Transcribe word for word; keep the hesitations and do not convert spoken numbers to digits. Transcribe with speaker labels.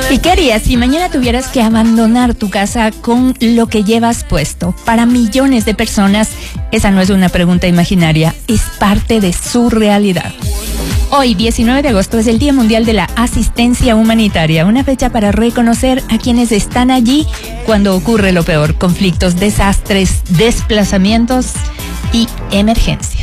Speaker 1: ¿Y qué harías si mañana tuvieras que abandonar tu casa con lo que llevas puesto? Para millones de personas, esa no es una pregunta imaginaria, es parte de su realidad. Hoy, diecinueve de agosto, es el Día Mundial de la Asistencia Humanitaria, una fecha para reconocer a quienes están allí cuando ocurre lo peor: conflictos, desastres, desplazamientos y emergencias.